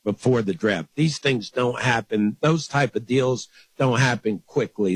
before the draft. These things don't happen. Those type of deals don't happen quickly.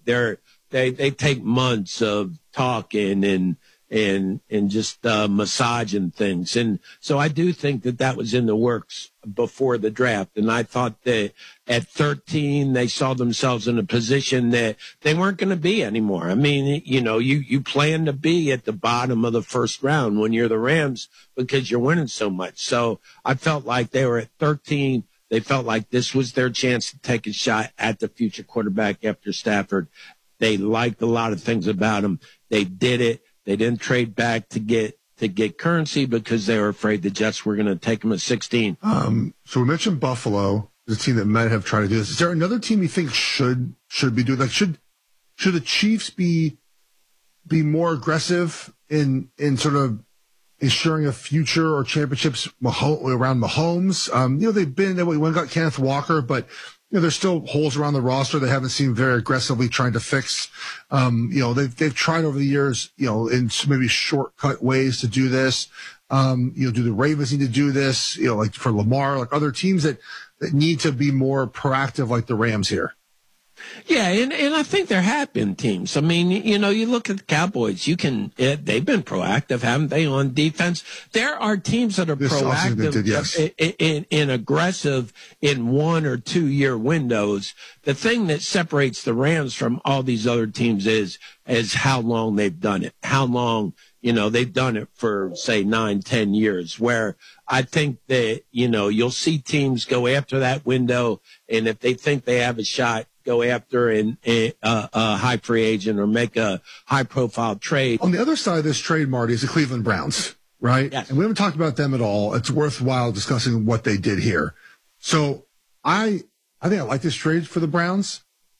They take months of talking and just massaging things. And so I do think that was in the works before the draft. And I thought that at 13, they saw themselves in a position that they weren't going to be anymore. I mean, you plan to be at the bottom of the first round when you're the Rams because you're winning so much. So I felt like they were at 13. They felt like this was their chance to take a shot at the future quarterback after Stafford. They liked a lot of things about him. They did it. They didn't trade back to get currency because they were afraid the Jets were going to take them at 16. So we mentioned Buffalo, the team that might have tried to do this. Is there another team you think should be doing that? Should the Chiefs be more aggressive in sort of ensuring a future or championships around Mahomes? They've been that way. One got Kenneth Walker, but there's still holes around the roster they haven't seen very aggressively trying to fix. They've tried over the years, in maybe shortcut ways to do this. Do the Ravens need to do this? Like for Lamar, like other teams that need to be more proactive, like the Rams here. Yeah, and I think there have been teams. I mean, you look at the Cowboys. They've been proactive, haven't they, on defense? There are teams that are proactive yes. and aggressive in 1 or 2 year windows. The thing that separates the Rams from all these other teams is how long they've done it. How long, they've done it for, say, 9, 10 years, where I think that, you'll see teams go after that window, and if they think they have a shot, go after a high free agent or make a high-profile trade. On the other side of this trade, Marty, is the Cleveland Browns, right? Yes. And we haven't talked about them at all. It's worthwhile discussing what they did here. So I think I like this trade for the Browns,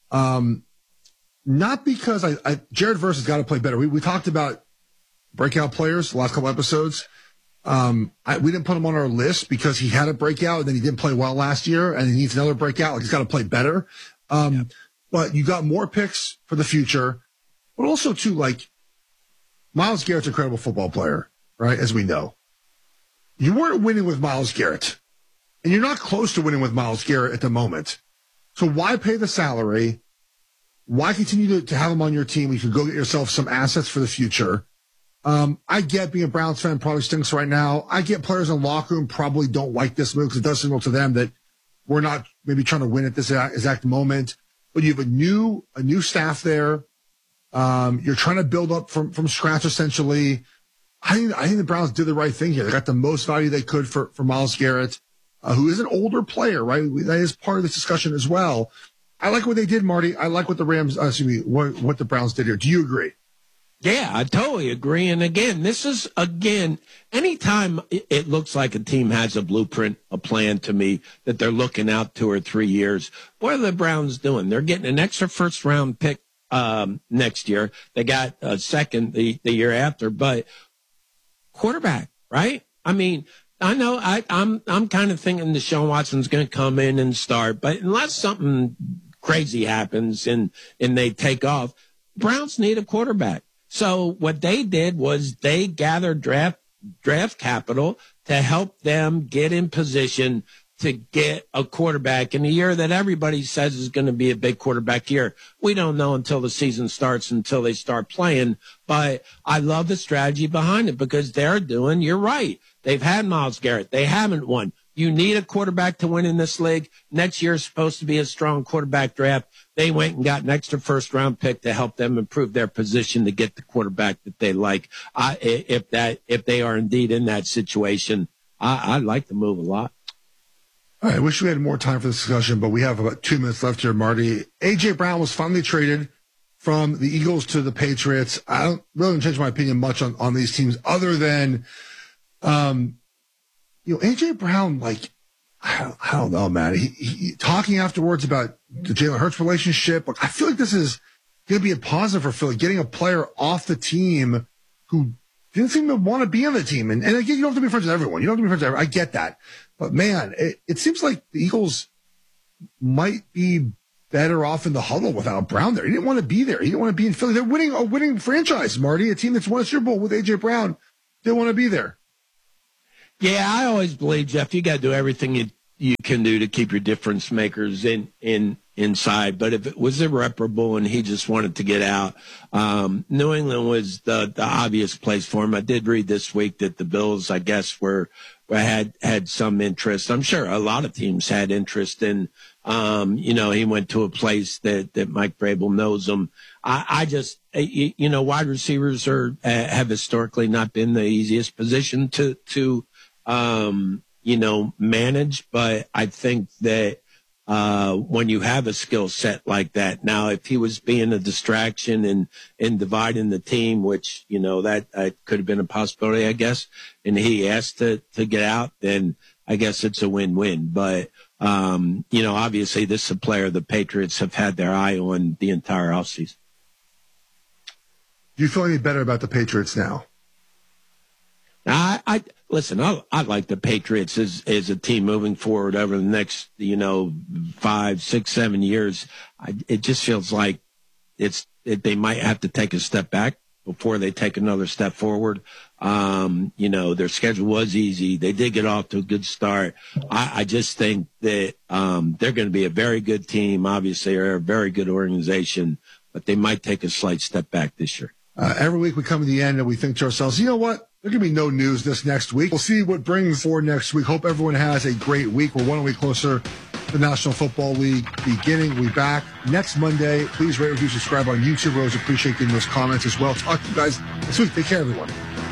not because Jared Verse has got to play better. We talked about breakout players the last couple episodes. We didn't put him on our list because he had a breakout and then he didn't play well last year and he needs another breakout. Like he's got to play better. But you got more picks for the future, but also too, like Myles Garrett's an incredible football player, right? As we know, you weren't winning with Myles Garrett and you're not close to winning with Myles Garrett at the moment. So why pay the salary? Why continue to have him on your team? You could go get yourself some assets for the future. I get being a Browns fan probably stinks right now. I get players in the locker room probably don't like this move because it does signal to them that we're not maybe trying to win at this exact moment, but you have a new staff there. You're trying to build up from scratch, essentially. I think the Browns did the right thing here. They got the most value they could for Myles Garrett, who is an older player, right? That is part of this discussion as well. I like what they did, Marty. I like what the what the Browns did here. Do you agree? Yeah, I totally agree. And again, anytime it looks like a team has a blueprint, a plan to me that they're looking out 2 or 3 years, what are the Browns doing? They're getting an extra first round pick next year. They got a second the year after, but quarterback, right? I mean, I know I'm kind of thinking Deshaun Watson's going to come in and start, but unless something crazy happens and they take off, Browns need a quarterback. So what they did was they gathered draft capital to help them get in position to get a quarterback in a year that everybody says is going to be a big quarterback year. We don't know until the season starts, until they start playing. But I love the strategy behind it because you're right. They've had Myles Garrett. They haven't won. You need a quarterback to win in this league. Next year is supposed to be a strong quarterback draft. They went and got an extra first round pick to help them improve their position to get the quarterback that they like. If they are indeed in that situation, I like the move a lot. All right, I wish we had more time for this discussion, but we have about 2 minutes left here, Marty. A.J. Brown was finally traded from the Eagles to the Patriots. I don't really change my opinion much on these teams other than, A.J. Brown, like, I don't know, man. He talking afterwards about the Jalen Hurts relationship. Like, I feel like this is going to be a positive for Philly, getting a player off the team who didn't seem to want to be on the team. And again, you don't have to be friends with everyone. You don't have to be friends with everyone. I get that. But, man, it seems like the Eagles might be better off in the huddle without Brown there. He didn't want to be there. He didn't want to be in Philly. They're winning a winning franchise, Marty, a team that's won a Super Bowl with A.J. Brown. Didn't want to be there. Yeah, I always believe, Jeff, you got to do everything you can do to keep your difference makers inside. But if it was irreparable and he just wanted to get out, New England was the obvious place for him. I did read this week that the Bills, I guess, had some interest. I'm sure a lot of teams had interest in, he went to a place that Mike Vrabel knows him. I just, wide receivers have historically not been the easiest position to manage, but I think that, when you have a skill set like that, now, if he was being a distraction and dividing the team, which, that could have been a possibility, I guess, and he asked to get out, then I guess it's a win-win. But, obviously this is a player the Patriots have had their eye on the entire offseason. Do you feel any better about the Patriots now? Listen, I like the Patriots as a team moving forward over the next, 5, 6, 7 years. It just feels like they might have to take a step back before they take another step forward. Their schedule was easy. They did get off to a good start. I just think that they're going to be a very good team. Obviously, they're a very good organization, but they might take a slight step back this year. Every week we come to the end and we think to ourselves, you know what? There's going to be no news this next week. We'll see what brings forward next week. Hope everyone has a great week. We're 1 week closer to the National Football League beginning. We'll be back next Monday. Please rate, review, subscribe on YouTube. We always appreciate getting those comments as well. Talk to you guys next week. Take care, everyone.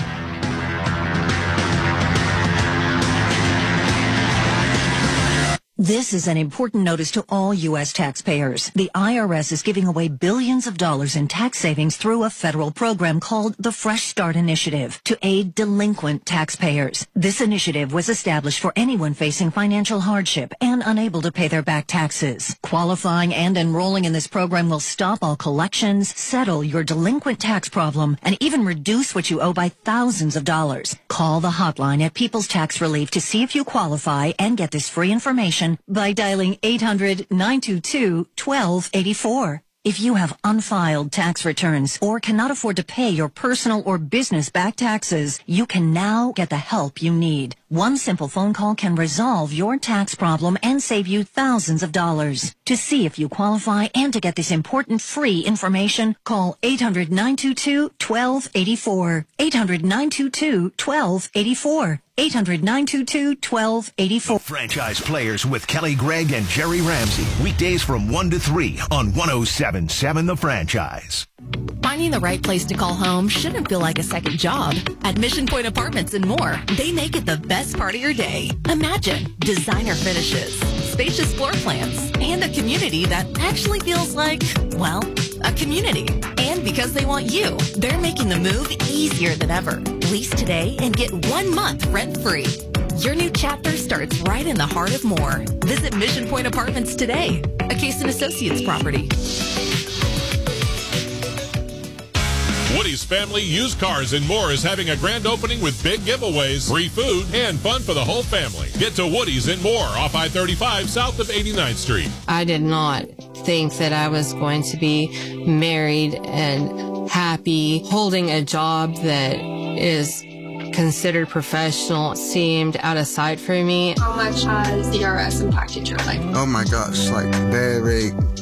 This is an important notice to all U.S. taxpayers. The IRS is giving away billions of dollars in tax savings through a federal program called the Fresh Start Initiative to aid delinquent taxpayers. This initiative was established for anyone facing financial hardship and unable to pay their back taxes. Qualifying and enrolling in this program will stop all collections, settle your delinquent tax problem, and even reduce what you owe by thousands of dollars. Call the hotline at People's Tax Relief to see if you qualify and get this free information by dialing 800-922-1284. If you have unfiled tax returns or cannot afford to pay your personal or business back taxes, you can now get the help you need. One simple phone call can resolve your tax problem and save you thousands of dollars. To see if you qualify and to get this important free information, call 800-922-1284. 800-922-1284. 800-922-1284. Franchise Players with Kelly Gregg and Jerry Ramsey. Weekdays from 1 to 3 on 107.7 The Franchise. Finding the right place to call home shouldn't feel like a second job. At Mission Point Apartments and more, they make it the best part of your day. Imagine designer finishes, spacious floor plans, and a community that actually feels like, well, a community. And because they want you, they're making the move easier than ever. Lease today and get 1 month rent-free. Your new chapter starts right in the heart of Moore. Visit Mission Point Apartments today, a Case & Associates property. Woody's Family Used Cars and More is having a grand opening with big giveaways, free food, and fun for the whole family. Get to Woody's and More off I-35 south of 89th Street. I did not think that I was going to be married and happy. Holding a job that is considered professional seemed out of sight for me. How much has the IRS impacted your life? Oh my gosh, like very